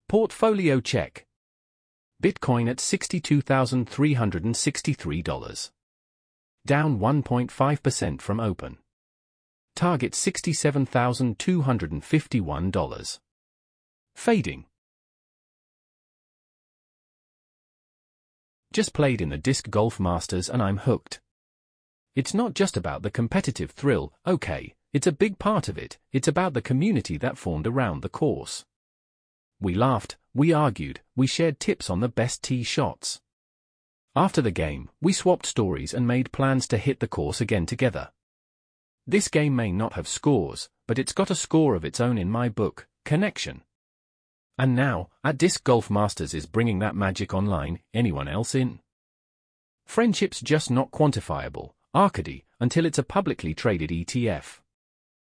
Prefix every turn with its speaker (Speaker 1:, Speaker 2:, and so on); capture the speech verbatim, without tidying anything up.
Speaker 1: Portfolio check. Bitcoin at sixty-two thousand three hundred sixty-three dollars. Down one point five percent from open. Target sixty-seven thousand two hundred fifty-one dollars. Fading. Just played in the Disc Golf Masters and I'm hooked. It's not just about the competitive thrill, okay, it's a big part of it, it's about the community that formed around the course. We laughed, we argued, we shared tips on the best tee shots. After the game, we swapped stories and made plans to hit the course again together. This game may not have scores, but it's got a score of its own in my book, Connection. And now, at Disc Golf Masters is bringing that magic online. Anyone else in? Friendship's just not quantifiable, Arcady, until it's a publicly traded E T F.